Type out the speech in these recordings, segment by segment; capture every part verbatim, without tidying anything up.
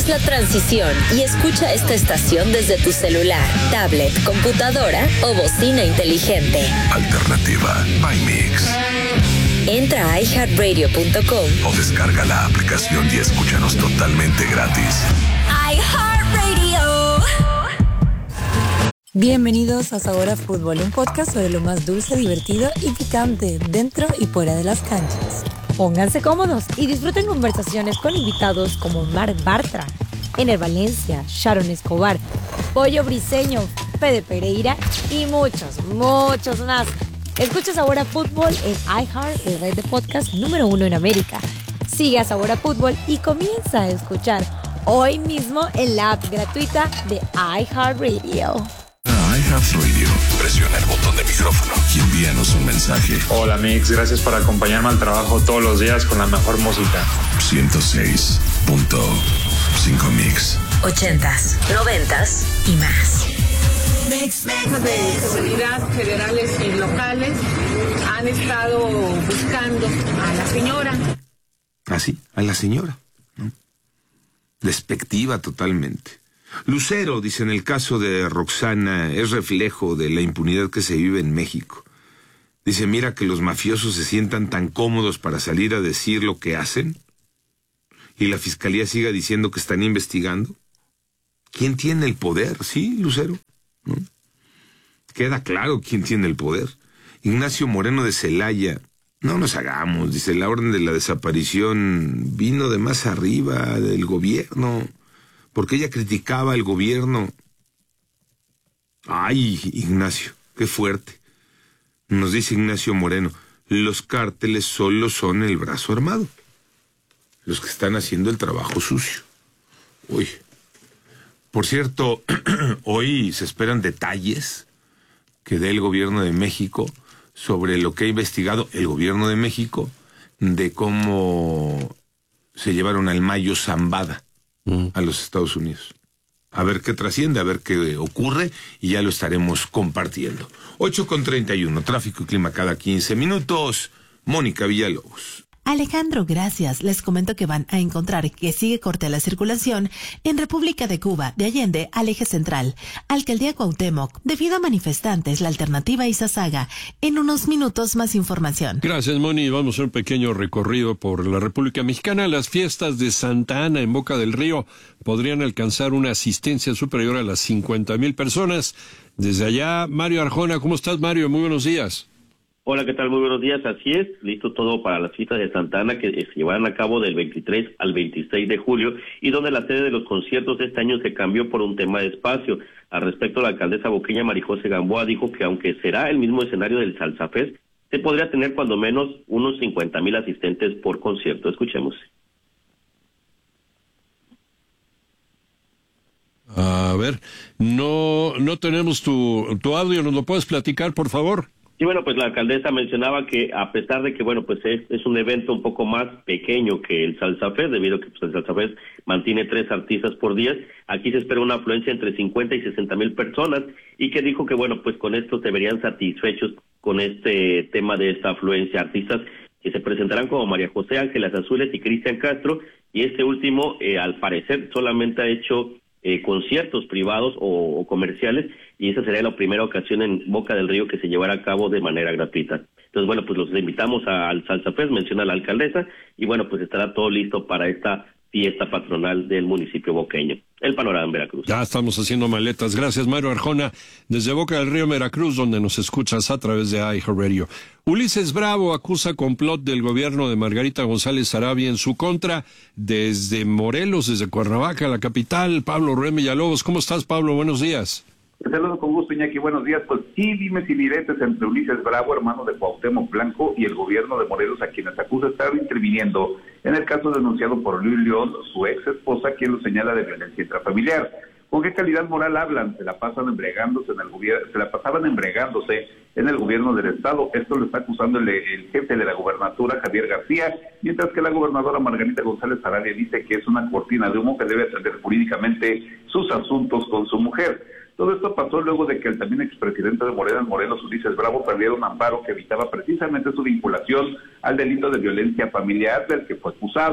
Haz la transición y escucha esta estación desde tu celular, tablet, computadora o bocina inteligente. Alternativa by Mix. Entra a i heart radio punto com o descarga la aplicación y escúchanos totalmente gratis. iHeartRadio. Bienvenidos a Sabor a Fútbol, un podcast sobre lo más dulce, divertido y picante dentro y fuera de las canchas. Pónganse cómodos y disfruten conversaciones con invitados como Marc Bartra, Ener Valencia, Sharon Escobar, Pollo Briseño, Fede Pereira y muchos, muchos más. Escucha Sabor a Fútbol en iHeart, el red de podcast número uno en América. Sigue a Sabor a Fútbol y comienza a escuchar hoy mismo en la app gratuita de iHeartRadio. iHeartRadio. Presiona el botón de micrófono y envíanos un mensaje. Hola Mix, gracias por acompañarme al trabajo todos los días con la mejor música. ciento seis punto cinco Mix. Ochentas, noventas y más. De seguridad federales y locales han estado buscando a la señora. ¿Ah, sí? A la señora, ¿no? Despectiva totalmente. Lucero, dice, en el caso de Roxana, es reflejo de la impunidad que se vive en México. Dice, mira que los mafiosos se sientan tan cómodos para salir a decir lo que hacen y la fiscalía siga diciendo que están investigando. ¿Quién tiene el poder? Sí, Lucero, ¿no? Queda claro quién tiene el poder. Ignacio Moreno de Celaya. No nos hagamos, dice, la orden de la desaparición vino de más arriba del gobierno, porque ella criticaba al gobierno. Ay, Ignacio, qué fuerte. Nos dice Ignacio Moreno, los cárteles solo son el brazo armado, los que están haciendo el trabajo sucio. Uy. Por cierto, hoy se esperan detalles que dé el gobierno de México sobre lo que ha investigado el gobierno de México de cómo se llevaron al Mayo Zambada mm. a los Estados Unidos. A ver qué trasciende, a ver qué ocurre y ya lo estaremos compartiendo. ocho con treinta y uno, tráfico y clima cada quince minutos. Mónica Villalobos. Alejandro, gracias. Les comento que van a encontrar que sigue corta la circulación en República de Cuba, de Allende al eje central. Alcaldía Cuauhtémoc, debido a manifestantes, la alternativa Izazaga. En unos minutos más información. Gracias, Moni. Vamos a hacer un pequeño recorrido por la República Mexicana. Las fiestas de Santa Ana en Boca del Río podrían alcanzar una asistencia superior a las cincuenta mil personas. Desde allá, Mario Arjona. ¿Cómo estás, Mario? Muy buenos días. Hola, ¿qué tal? Muy buenos días. Así es, listo todo para las fiestas de Santa Ana que se llevarán a cabo del veintitrés al veintiséis de julio y donde la sede de los conciertos de este año se cambió por un tema de espacio. Al respecto, la alcaldesa boqueña Marijose Gamboa dijo que aunque será el mismo escenario del Salsa Fest, se podría tener cuando menos unos cincuenta mil asistentes por concierto. Escuchemos. A ver, no, no tenemos tu, tu audio, ¿nos lo puedes platicar, por favor? Sí, bueno, pues la alcaldesa mencionaba que a pesar de que, bueno, pues es, es un evento un poco más pequeño que el Salsa Fest, debido a que pues, el Salsa Fest mantiene tres artistas por día, aquí se espera una afluencia entre cincuenta y sesenta mil personas, y que dijo que, bueno, pues con esto se verían satisfechos con este tema de esta afluencia. Artistas que se presentarán como María José Ángeles Azules y Cristian Castro, y este último, eh, al parecer, solamente ha hecho Eh, conciertos privados o, o comerciales, y esa sería la primera ocasión en Boca del Río que se llevará a cabo de manera gratuita. Entonces, bueno, pues los invitamos a, al Salsa Fest, menciona la alcaldesa, y bueno, pues estará todo listo para esta fiesta patronal del municipio boqueño. El panorama en Veracruz. Ya estamos haciendo maletas. Gracias, Mario Arjona, desde Boca del Río, Veracruz, donde nos escuchas a través de iHeartRadio. Ulises Bravo acusa complot del gobierno de Margarita González Sarabia en su contra desde Morelos, desde Cuernavaca, la capital. Pablo Rubén Villalobos, ¿cómo estás, Pablo? Buenos días. Te saludo con gusto, Iñaki. Buenos días. Pues sí, dimes y diretes entre Ulises Bravo, hermano de Cuauhtémoc Blanco, y el gobierno de Morelos, a quienes acusa estar interviniendo en el caso denunciado por Luis León, su ex esposa, quien lo señala de violencia intrafamiliar. ¿Con qué calidad moral hablan? Se la pasan embregándose en el gobierno, se la pasaban embregándose en el gobierno del estado. Esto lo está acusando el, el jefe de la gubernatura, Javier García, mientras que la gobernadora Margarita González Sarabia dice que es una cortina de humo que debe atender jurídicamente sus asuntos con su mujer. Todo esto pasó luego de que el también expresidente de Morena, Morelos, Ulises Bravo, perdiera un amparo que evitaba precisamente su vinculación al delito de violencia familiar del que fue acusado.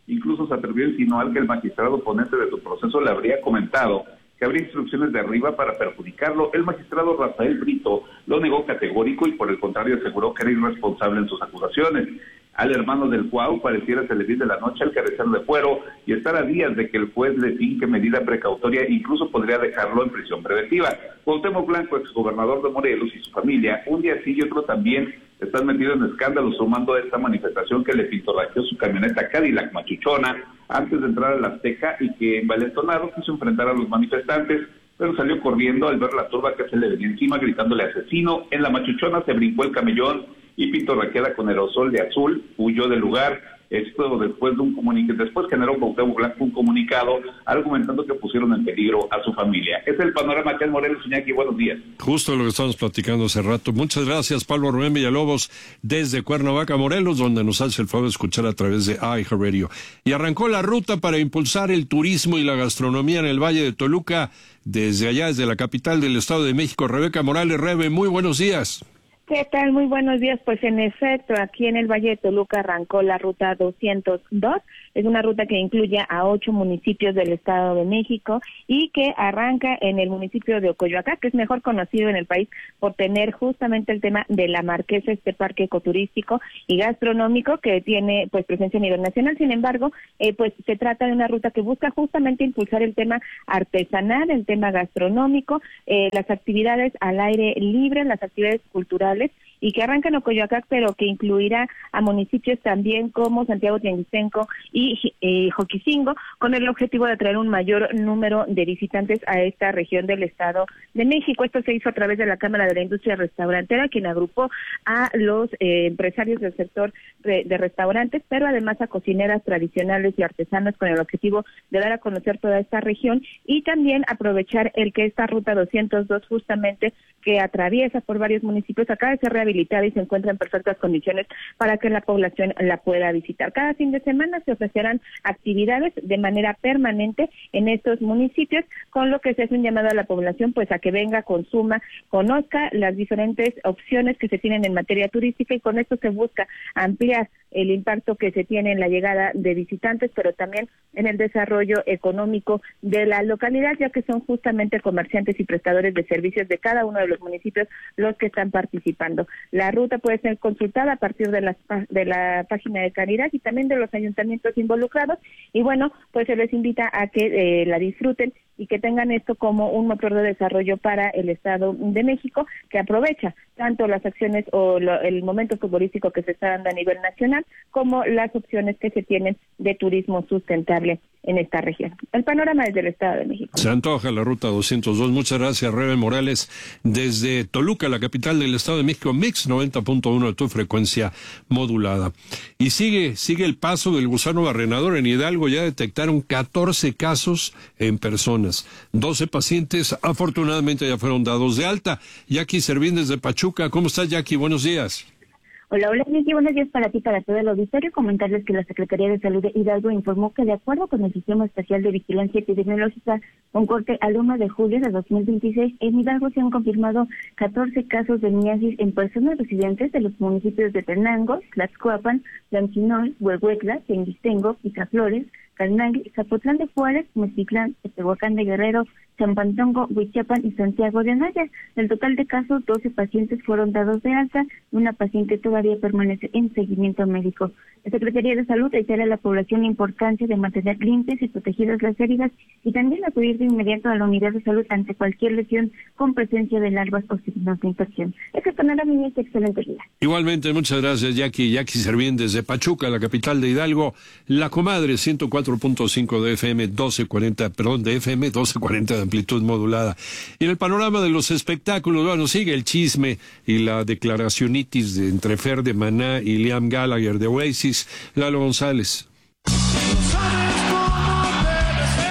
Incluso se atrevió a insinuar que el magistrado ponente de su proceso le habría comentado que habría instrucciones de arriba para perjudicarlo. El magistrado Rafael Brito lo negó categórico y por el contrario aseguró que era irresponsable en sus acusaciones. Al hermano del Cuau pareciera se le viene la noche al carecer de fuero y estar a días de que el juez le finque medida precautoria, incluso podría dejarlo en prisión preventiva. Cuauhtémoc Blanco, exgobernador de Morelos, y su familia, un día sí y otro también, están metidos en escándalos sumando a esta manifestación que le pintorraqueó su camioneta Cadillac machuchona antes de entrar a la Azteca y que envalentonado quiso enfrentar a los manifestantes, pero salió corriendo al ver la turba que se le venía encima gritándole asesino. En la machuchona se brincó el camellón y pintorraqueada con aerosol de azul, huyó del lugar. Esto después de un comunicado, después generó Cuauhtémoc Blanco un comunicado argumentando que pusieron en peligro a su familia. Ese es el panorama acá en Morelos, Iñaki, buenos días. Justo lo que estamos platicando hace rato. Muchas gracias, Pablo Rubén Villalobos, desde Cuernavaca, Morelos, donde nos hace el favor de escuchar a través de iHeartRadio. Y arrancó la ruta para impulsar el turismo y la gastronomía en el Valle de Toluca, desde allá, desde la capital del Estado de México. Rebeca Morales, Rebe, muy buenos días. ¿Qué tal? Muy buenos días. Pues en efecto, aquí en el Valle de Toluca arrancó la ruta doscientos dos. Es una ruta que incluye a ocho municipios del Estado de México y que arranca en el municipio de Ocoyoacán, que es mejor conocido en el país por tener justamente el tema de la Marquesa, este parque ecoturístico y gastronómico que tiene pues presencia a nivel nacional. Sin embargo, eh, pues se trata de una ruta que busca justamente impulsar el tema artesanal, el tema gastronómico, eh, las actividades al aire libre, las actividades culturales, y que arranca en Ocoyoacán, pero que incluirá a municipios también como Santiago Tianguistenco y eh, Joquicingo, con el objetivo de atraer un mayor número de visitantes a esta región del Estado de México. Esto se hizo a través de la Cámara de la Industria Restaurantera, quien agrupó a los eh, empresarios del sector de, de restaurantes, pero además a cocineras tradicionales y artesanos, con el objetivo de dar a conocer toda esta región y también aprovechar el que esta ruta doscientos dos, justamente que atraviesa por varios municipios, acaba de ser rehabilitada y se encuentra en perfectas condiciones para que la población la pueda visitar. Cada fin de semana se ofrecerán actividades de manera permanente en estos municipios, con lo que se hace un llamado a la población pues a que venga, consuma, conozca las diferentes opciones que se tienen en materia turística, y con esto se busca ampliar el impacto que se tiene en la llegada de visitantes, pero también en el desarrollo económico de la localidad, ya que son justamente comerciantes y prestadores de servicios de cada uno de los municipios los que están participando. La ruta puede ser consultada a partir de la, de la página de Caridad y también de los ayuntamientos involucrados, y bueno, pues se les invita a que eh, la disfruten y que tengan esto como un motor de desarrollo para el Estado de México, que aprovecha tanto las acciones o lo, el momento futbolístico que se está dando a nivel nacional, como las opciones que se tienen de turismo sustentable en esta región. El panorama desde el Estado de México. Se antoja la ruta doscientos dos. Muchas gracias, Rebe Morales, desde Toluca, la capital del Estado de México. Mix noventa punto uno de tu frecuencia modulada. Y sigue, sigue el paso del gusano barrenador. En Hidalgo ya detectaron catorce casos en personas. doce pacientes afortunadamente ya fueron dados de alta. Jackie Servín desde Pachuca. ¿Cómo estás, Jackie? Buenos días. Hola, hola, Miki, buenos días para ti, para todo el auditorio. Comentarles que la Secretaría de Salud de Hidalgo informó que de acuerdo con el Sistema Especial de Vigilancia Epidemiológica, con corte al uno de julio de dos mil veintiséis, en Hidalgo se han confirmado catorce casos de miasis en personas residentes de los municipios de Tenango, Tlaxcoapan, Tlancinol, Huehuetla, Tenguistengo, Pizaflores, Calnagui, Zapotlán de Juárez, Mexitlán, Tehuacán de Guerrero, Champantongo, Huichapan y Santiago de Anaya. Del total de casos, doce pacientes fueron dados de alta y una paciente todavía permanece en seguimiento médico. La Secretaría de Salud reitera a la población la importancia de mantener limpias y protegidas las heridas y también acudir de inmediato a la unidad de salud ante cualquier lesión con presencia de larvas o signos de infección. Este panorama es excelente día. Igualmente, muchas gracias, Jackie. Jackie Servín desde Pachuca, la capital de Hidalgo. La Comadre, ciento cuatro punto cinco de F M, doce cuarenta, perdón, de F M, doce cuarenta de amplitud modulada. Y en el panorama de los espectáculos, bueno, sigue el chisme y la declaracionitis de entre Fer de Maná y Liam Gallagher de Oasis. Lalo González.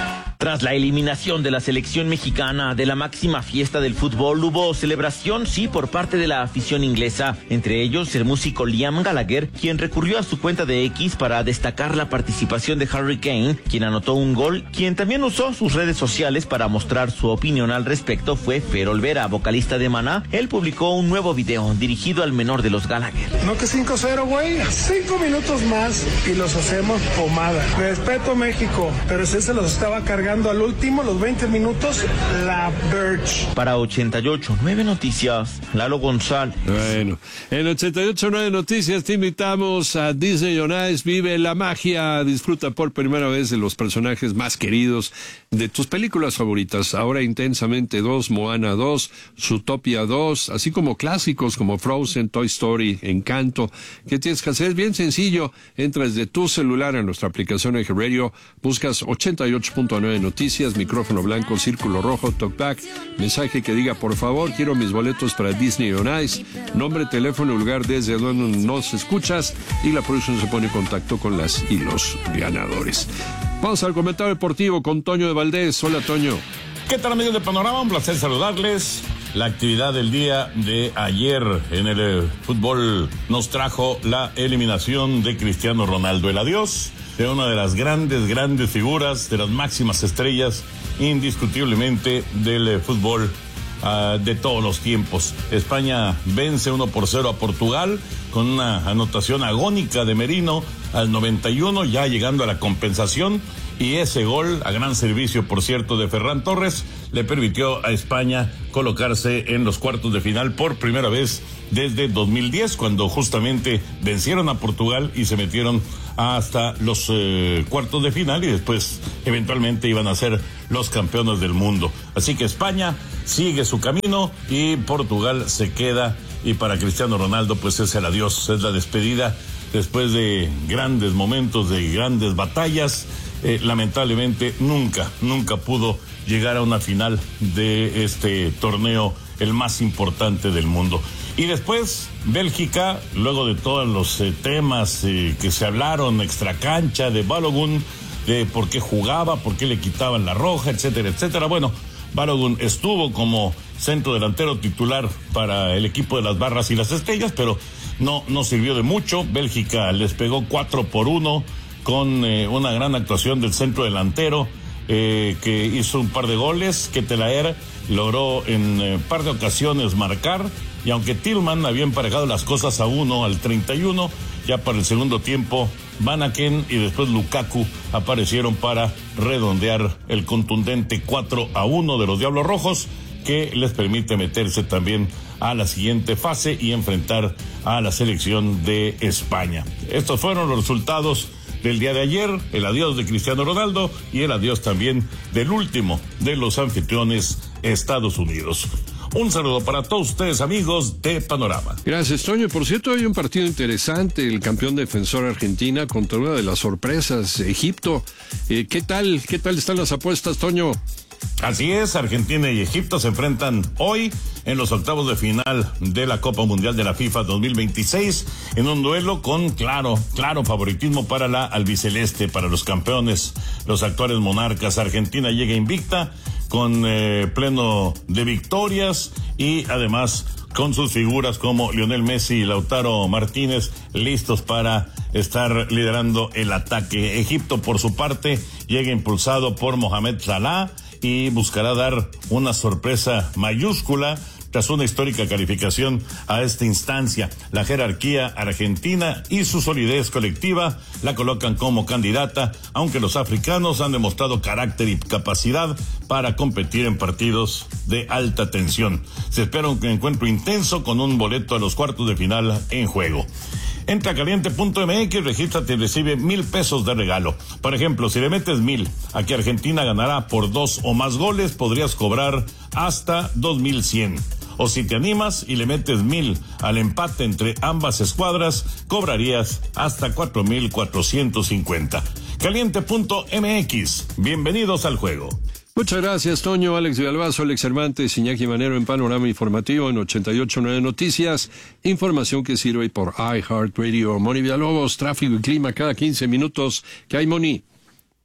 Tras la eliminación de la selección mexicana de la máxima fiesta del fútbol, hubo celebración, sí, por parte de la afición inglesa. Entre ellos, el músico Liam Gallagher, quien recurrió a su cuenta de X para destacar la participación de Harry Kane, quien anotó un gol. Quien también usó sus redes sociales para mostrar su opinión al respecto fue Fer Olvera, vocalista de Maná. Él publicó un nuevo video dirigido al menor de los Gallagher. No que cinco cero, güey. Cinco minutos más y los hacemos pomada. Respeto México, pero si se los estaba cargando al último, los veinte minutos, la Birch. Para ochenta y ocho nueve Noticias, Lalo González. Bueno, en ochenta y ocho nueve Noticias te invitamos a Disney on Ice. Vive la magia, disfruta por primera vez de los personajes más queridos de tus películas favoritas. Ahora Intensamente dos, Moana dos, Zootopia dos, así como clásicos como Frozen, Toy Story, Encanto. ¿Qué tienes que hacer? Es bien sencillo. Entras de tu celular a nuestra aplicación Eje Radio, buscas ochenta y ocho punto nueve Noticias, micrófono blanco, círculo rojo, talkback, mensaje que diga por favor, quiero mis boletos para Disney on Ice, nombre, teléfono, lugar desde donde nos escuchas y la producción se pone en contacto con las y los ganadores. Vamos al comentario deportivo con Toño de Valdés. Hola, Toño. ¿Qué tal, amigos de Panorama? Un placer saludarles. La actividad del día de ayer en el eh, fútbol nos trajo la eliminación de Cristiano Ronaldo, el adiós de una de las grandes, grandes figuras, de las máximas estrellas, indiscutiblemente del eh, fútbol uh, de todos los tiempos. España vence uno por cero a Portugal con una anotación agónica de Merino al noventa y uno, ya llegando a la compensación. Y ese gol, a gran servicio, por cierto, de Ferran Torres, le permitió a España colocarse en los cuartos de final por primera vez desde dos mil diez, cuando justamente vencieron a Portugal y se metieron hasta los eh, cuartos de final y después eventualmente iban a ser los campeones del mundo. Así que España sigue su camino y Portugal se queda, y para Cristiano Ronaldo pues es el adiós, es la despedida después de grandes momentos, de grandes batallas. Eh, lamentablemente nunca, nunca pudo llegar a una final de este torneo, el más importante del mundo. Y después, Bélgica, luego de todos los eh, temas eh, que se hablaron extracancha de Balogun, de por qué jugaba, por qué le quitaban la roja, etcétera, etcétera. Bueno, Balogun estuvo como centro delantero titular para el equipo de las Barras y las Estrellas, pero no, no sirvió de mucho. Bélgica les pegó cuatro por uno con eh, una gran actuación del centro delantero, eh, que hizo un par de goles, que Telaer logró en un eh, par de ocasiones marcar, y aunque Tillman había emparejado las cosas a uno al treinta y uno, ya para el segundo tiempo Van Aken y después Lukaku aparecieron para redondear el contundente cuatro a uno de los Diablos Rojos, que les permite meterse también a la siguiente fase y enfrentar a la selección de España. Estos fueron los resultados del día de ayer, el adiós de Cristiano Ronaldo y el adiós también del último de los anfitriones, Estados Unidos. Un saludo para todos ustedes, amigos de Panorama. Gracias, Toño. Por cierto, hay un partido interesante, el campeón defensor Argentina contra una de las sorpresas, Egipto. Eh, ¿Qué tal? ¿Qué tal están las apuestas, Toño? Así es, Argentina y Egipto se enfrentan hoy en los octavos de final de la Copa Mundial de la FIFA dos mil veintiséis, en un duelo con claro, claro favoritismo para la albiceleste, para los campeones, los actuales monarcas. Argentina llega invicta, con eh, pleno de victorias y además con sus figuras como Lionel Messi y Lautaro Martínez listos para estar liderando el ataque. Egipto, por su parte, llega impulsado por Mohamed Salah y buscará dar una sorpresa mayúscula tras una histórica calificación a esta instancia. La jerarquía argentina y su solidez colectiva la colocan como candidata, aunque los africanos han demostrado carácter y capacidad para competir en partidos de alta tensión. Se espera un encuentro intenso con un boleto a los cuartos de final en juego. Entra a caliente punto m x, regístrate y recibe mil pesos de regalo. Por ejemplo, si le metes mil a que Argentina ganará por dos o más goles, podrías cobrar hasta dos mil cien. O si te animas y le metes mil al empate entre ambas escuadras, cobrarías hasta cuatro mil cuatrocientos cincuenta. Caliente punto m x, bienvenidos al juego. Muchas gracias, Toño. Alex Villalbazo, Alex Cervantes, Iñaki Manero en Panorama Informativo en ochenta y ocho nueve Noticias. Información que sirve por iHeartRadio. Moni Villalobos, tráfico y clima cada quince minutos. ¿Qué hay, Moni?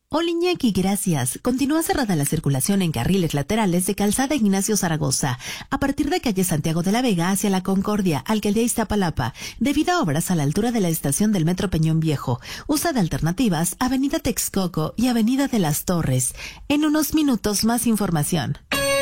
Hola Iñaki, gracias. Continúa cerrada la circulación en carriles laterales de Calzada Ignacio Zaragoza, a partir de calle Santiago de la Vega hacia La Concordia, Alcaldía Iztapalapa, debido a obras a la altura de la estación del Metro Peñón Viejo. Usa de alternativas Avenida Texcoco y Avenida de las Torres. En unos minutos más información.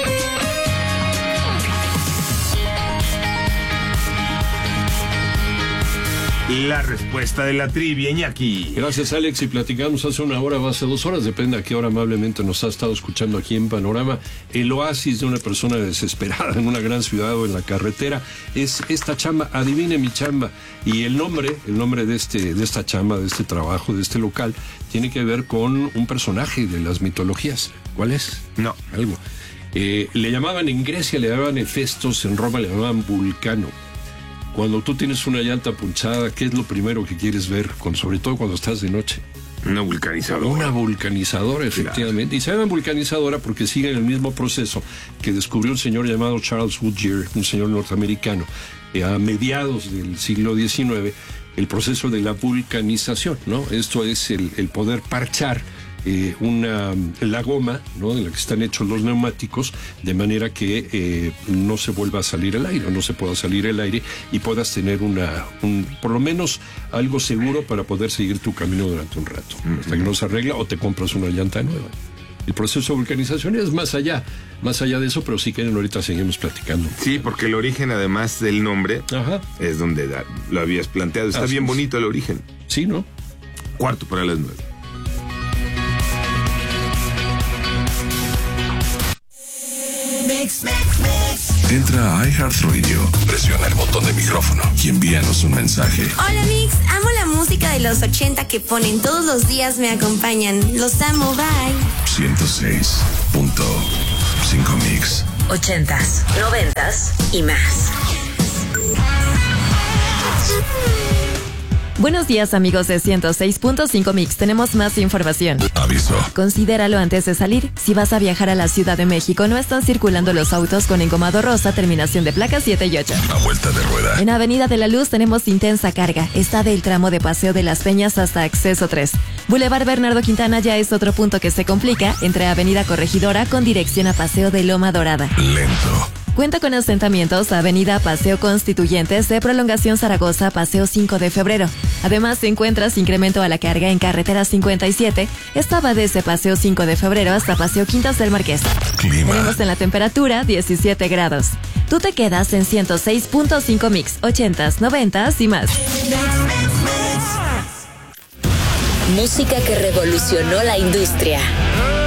La respuesta de la trivia, Iñaki. Gracias, Alex, y platicamos hace una hora o hace dos horas, depende a qué hora amablemente nos ha estado escuchando aquí en Panorama. El oasis de una persona desesperada en una gran ciudad o en la carretera es esta chamba, adivine mi chamba. Y el nombre, el nombre de este, de esta chamba, de este trabajo, de este local, tiene que ver con un personaje de las mitologías. ¿Cuál es? No. Algo. Eh, le llamaban en Grecia, le llamaban Hefestos, en Roma le llamaban Vulcano. Cuando tú tienes una llanta punchada, ¿qué es lo primero que quieres ver? Con, sobre todo cuando estás de noche. Una vulcanizadora. Una vulcanizadora, efectivamente. Claro. Y se llama vulcanizadora porque siguen el mismo proceso que descubrió un señor llamado Charles Goodyear, un señor norteamericano, eh, a mediados del siglo diecinueve, el proceso de la vulcanización, ¿no? Esto es el, el poder parchar Eh, una, la goma, ¿no?, de la que están hechos los neumáticos, de manera que eh, no se vuelva a salir el aire, no se pueda salir el aire y puedas tener una, un, por lo menos algo seguro para poder seguir tu camino durante un rato, uh-huh. hasta que no se arregla o te compras una llanta nueva. El proceso de vulcanización es más allá, más allá de eso, pero si quieren ahorita seguimos platicando. Sí, porque el origen, además del nombre, Ajá. es donde da, lo habías planteado. Está Así bien es. bonito el origen. Sí, ¿no? Cuarto para las nueve. Mix, mix, mix. Entra a iHeartRadio, presiona el botón de micrófono y envíanos un mensaje. Hola Mix, amo la música de los ochenta que ponen todos los días, me acompañan. Los amo, bye. ciento seis punto cinco Mix. Ochentas, noventas y más. Buenos días, amigos de ciento seis punto cinco Mix. Tenemos más información. Aviso. Considéralo antes de salir. Si vas a viajar a la Ciudad de México, no están circulando los autos con engomado rosa, terminación de placas siete y ocho. A vuelta de rueda. En Avenida de la Luz tenemos intensa carga. Está del tramo de Paseo de las Peñas hasta Acceso tres. Boulevard Bernardo Quintana ya es otro punto que se complica entre Avenida Corregidora con dirección a Paseo de Loma Dorada. Lento. Cuenta con asentamientos Avenida Paseo Constituyentes de Prolongación Zaragoza, Paseo cinco de febrero. Además, se encuentra incremento a la carga en Carretera cincuenta y siete. Esta va desde Paseo cinco de febrero hasta Paseo Quintas del Marqués. Clima. Tenemos en la temperatura diecisiete grados. Tú te quedas en ciento seis punto cinco Mix, ochentas, noventas y más. Música que revolucionó la industria.